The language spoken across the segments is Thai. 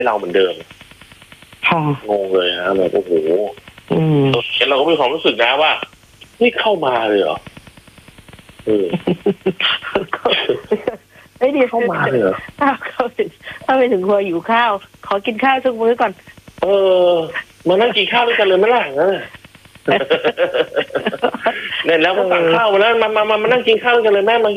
ให้เราเหมือนเดิมงงเลยนะแบบโอ้โหเราก็มีความรู้สึกนะว่านี่เข้ามาเลยเหรอไม่ดีเข้ามาเลยเหรอถ้าไปถึงครัวอยู่ข้าวขอกินข้าวสักมื้อก่อนมานั่งกินข้าวด้วยกันเลยไหมล่ะเนี่ยแล้วก็สั่งข้าวมาแล้วมานั่งกินข้าวกันเลยแม่มา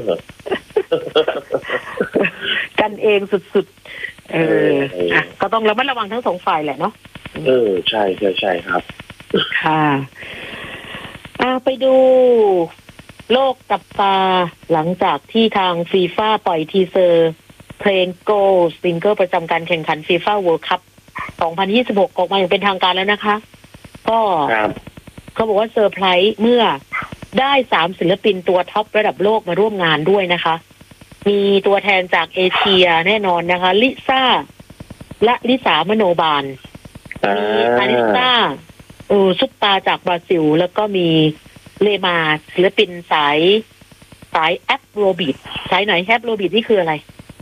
กันเองสุดๆก็ต้องระมัดระวังทั้งสองฝ่ายแหละเนาะใช่ครับค่ะไปดูโลกจับตาหลังจากที่ทางฟีฟ่าปล่อยทีเซอร์เพลง Go ซิงเกิลประจำการแข่งขันฟีฟ่า World Cup 2026 ออกมาอย่างเป็นทางการแล้วนะคะก็เขาบอกว่าเซอร์ไพรส์เมื่อได้3ศิลปินตัวท็อประดับโลกมาร่วมงานด้วยนะคะมีตัวแทนจากเอเชียแน่นอนนะคะลิซ่าและลิสามโนบาลมีอาริซ่าซุปตาจากบราซิลแล้วก็มีเลมาศิลปินสายแอฟโรบีทสายไหนแอฟโรบีทนี่คืออะไร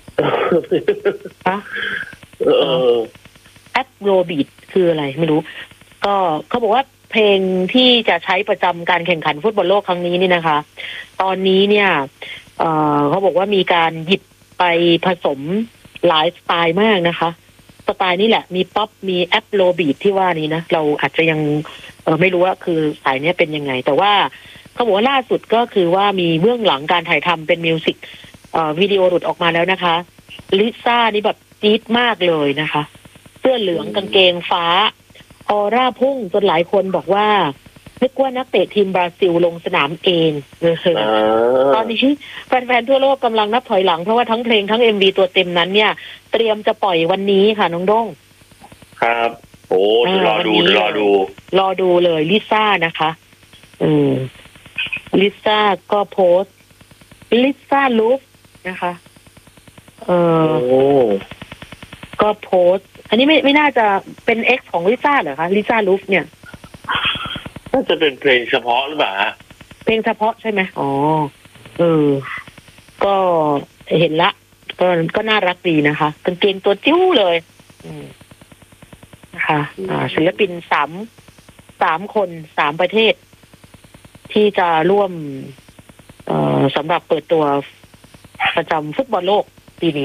แอฟโรบีทคืออะไรไม่รู้ก็เขาบอกว่าเพลงที่จะใช้ประจำการแข่งขันฟุตบอลโลกครั้งนี้นี่นะคะตอนนี้เนี่ยเขาบอกว่ามีการหยิบไปผสมหลายสไตล์มากนะคะสไตล์นี้แหละมีป๊อปมีแอฟโรบีทที่ว่านี้นะเราอาจจะยังไม่รู้ว่าคือสายนี้เป็นยังไงแต่ว่าเขาบอกว่าล่าสุดก็คือว่ามีเบื้องหลังการถ่ายทำเป็นมิวสิกวิดีโอหลุดออกมาแล้วนะคะลิซ่านี่แบบจี๊ดมากเลยนะคะเสื้อเหลืองกางเกงฟ้าออร่าพุ่งจนหลายคนบอกว่านึกว่านักเตะทีมบราซิลลงสนามเองตอนนี้แฟนๆทั่วโลกกำลังนับถอยหลังเพราะว่าทั้งเพลงทั้ง MV ตัวเต็มนั้นเนี่ยเตรียมจะปล่อยวันนี้ค่ะน้องด้งครับโอ้รอดูเลยลิซ่านะคะลิซ่าก็โพสต์ลิซ่าลูฟนะคะก็โพสต์อันนี้ไม่น่าจะเป็น X ของลิซ่าเหรอคะลิซ่าลูฟเนี่ยน่าจะเป็นเพลงเฉพาะหรือเปล่าเพลงเฉพาะใช่ไหมก็เห็นละก็น่ารักดีนะคะกางเกงตัวจิ้วเลยนะคะศิลปิน3คน3ประเทศที่จะร่วมสำหรับเปิดตัวประจำฟุตบอลโลกปีนี้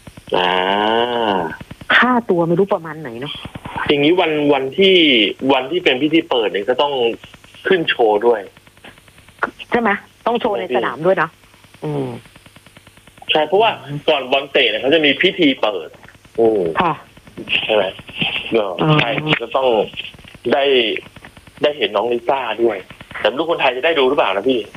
ค่าตัวไม่รู้ประมาณไหนเนาะอย่างนี้วันที่เป็นพิธีเปิดเนี่ยก็ต้องขึ้นโชว์ด้วยใช่ไหมต้องโชว์ในสนามด้วยนะใช่เพราะว่าก่อนบอลเตะเนี่ยเขาจะมีพิธีเปิดค่ะใช่ไหมใช่ก็ต้องได้เห็นน้องลิซ่าด้วยแต่ลูกคนไทยจะได้ดูหรือเปล่านะพี่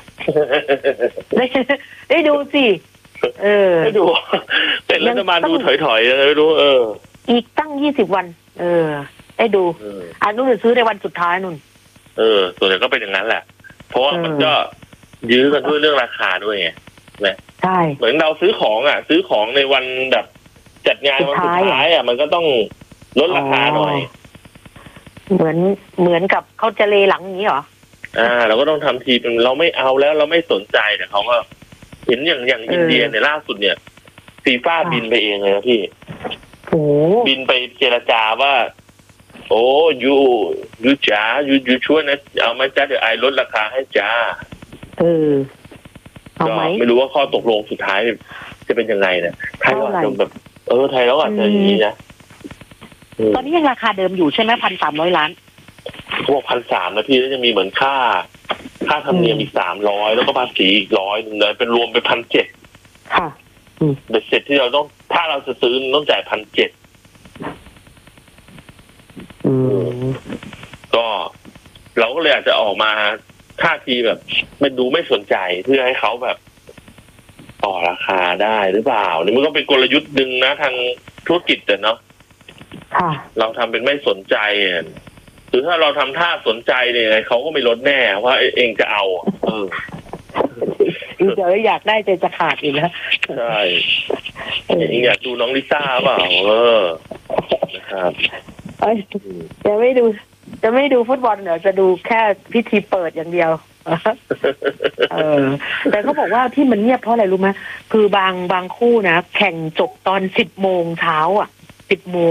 ได้ดูสิได้ดูเป็นรัฐบาลดูถอยๆไม่รู้อีกตั้ง20 วันได้ดูนุ่นซื้อในวันสุดท้ายนุ่นส่วนใหญ่ก็เป็นอย่างนั้นแหละเพราะว่ามันก็ยื้อกันด้วยเรื่องราคาด้วยไงนะใช่เหมือนเราซื้อของในวันแบบจัดงานวันสุดท้ายมันก็ต้องลดราคาหน่อยเหมือนกับเขาจะเลหลังนี้เหรอเราก็ต้องทำทีเป็นเราไม่เอาแล้วเราไม่สนใจแต่เขาก็เห็นอย่างอินเดียเนี่ยล่าสุดเนี่ยฟีฟ่าบินไปเองเลยนะพี่บินไปเจรจาว่าโอ้ยูจ๋ายูช่วยนะเอาไหมจ้าเดี๋ยวไอลดราคาให้จ้าเอาไหมไม่รู้ว่าข้อตกลงสุดท้ายจะเป็นยังไงนะไทยเราแบบไทยเราอาจจะอย่างนี้นะตอนนี้ยังราคาเดิมอยู่ใช่ไหม1,300 ล้านเขาบอก1,300นะพี่แล้วจะมีเหมือนค่าธรรมเนียมอีก300แล้วก็ภาษีอีก100เลยเป็นรวมเป็น1,700 ค่ะเบ็ดเสร็จที่เราต้องถ้าเราจะซื้อต้องจ่าย1,700ก็เราก็เลยอาจจะออกมาท่าทีแบบไม่สนใจเพื่อให้เขาแบบต่อราคาได้หรือเปล่านี่มันก็เป็นกลยุทธ์นึงนะทางธุรกิจเนาะเราทำเป็นไม่สนใจหรือถ้าเราทำท่าสนใจเนี่ยเขาก็ไม่ลดแน่ว่าเองจะเอาเดี๋ยวอยากได้ใจจะขาดอีกแล้วใช่อยากดูน้องลิซ่าเปล่านะครับจะไม่ดูฟุตบอลเดี๋ยวจะดูแค่พิธีเปิดอย่างเดียวแต่เขาบอกว่าที่มันเงียบเพราะอะไรรู้ไหมคือบางคู่นะแข่งจบตอน10 โมงเช้าปิดหมวก